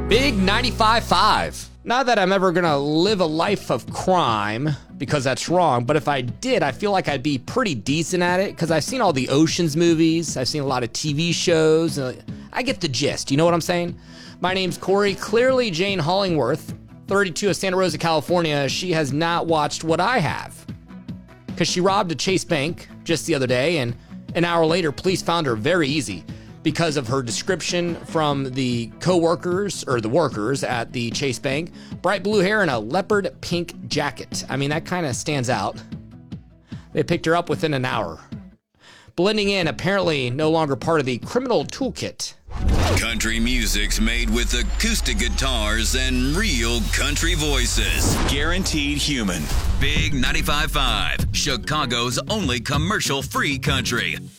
Big 95.5. Not that I'm ever gonna live a life of crime, because that's wrong, but if I did, I feel like I'd be pretty decent at it, because I've seen all the Oceans movies, I've seen a lot of TV shows, I get the gist, you know what I'm saying? My name's Corey. Clearly Jane Hollingworth, 32 of Santa Rosa, California, she has not watched what I have. Because she robbed a Chase Bank just the other day, and an hour later, police found her very easy because of her description from the co-workers, or the workers at the Chase Bank. Bright blue hair and a leopard pink jacket. I mean, that kind of stands out. They picked her up within an hour. Blending in, apparently no longer part of the criminal toolkit. Country music's made with acoustic guitars and real country voices. Guaranteed human. Big 95.5, Chicago's only commercial-free country.